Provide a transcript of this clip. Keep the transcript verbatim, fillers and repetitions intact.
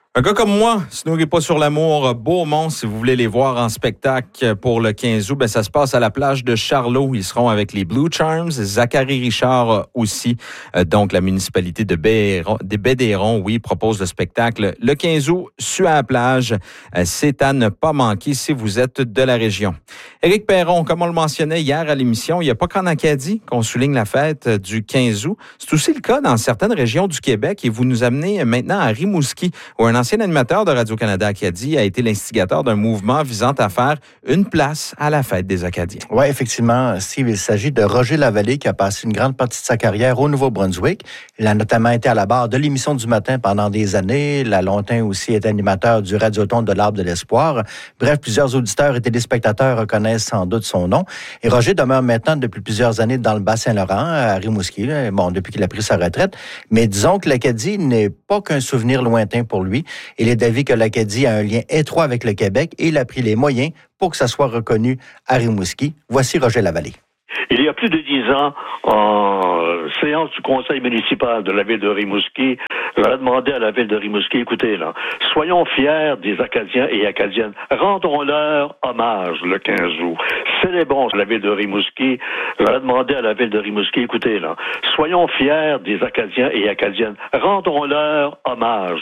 Un gars comme moi, se nourrit pas sur l'amour. Beaumont, si vous voulez les voir en spectacle pour le quinze août, ben ça se passe à la plage de Charlot. Ils seront avec les Blue Charms, Zachary Richard aussi. Euh, donc, la municipalité de Bédéron, des Bédéron, oui, propose le spectacle le quinze août sur la plage. Euh, c'est à ne pas manquer si vous êtes de la région. Éric Perron, comme on le mentionnait hier à l'émission, il n'y a pas qu'en Acadie qu'on souligne la fête du quinze août. C'est aussi le cas dans certaines régions du Québec et vous nous amenez maintenant à Rimouski, où un ancien animateur de Radio-Canada Acadie a été l'instigateur d'un mouvement visant à faire une place à la fête des Acadiens. Oui, effectivement, Steve, il s'agit de Roger Lavallée qui a passé une grande partie de sa carrière au Nouveau-Brunswick. Il a notamment été à la barre de l'émission du matin pendant des années. Il a longtemps aussi été animateur du Radioton de l'Arbre de l'Espoir. Bref, plusieurs auditeurs et téléspectateurs reconnaissent sans doute son nom. Et Roger demeure maintenant depuis plusieurs années dans le Bas-Saint-Laurent, à Rimouski, là, bon, depuis qu'il a pris sa retraite. Mais disons que l'Acadie n'est pas qu'un souvenir lointain pour lui. Il est d'avis que l'Acadie a un lien étroit avec le Québec et il a pris les moyens pour que ça soit reconnu à Rimouski. Voici Roger Lavallée. Il y a plus de dix ans, en séance du conseil municipal de la ville de Rimouski, j'avais demandé à la ville de Rimouski, écoutez là, soyons fiers des Acadiens et Acadiennes, rendons-leur hommage le quinze août. Célébrons la ville de Rimouski. J'avais demandé à la ville de Rimouski, écoutez là, soyons fiers des Acadiens et Acadiennes, rendons-leur hommage.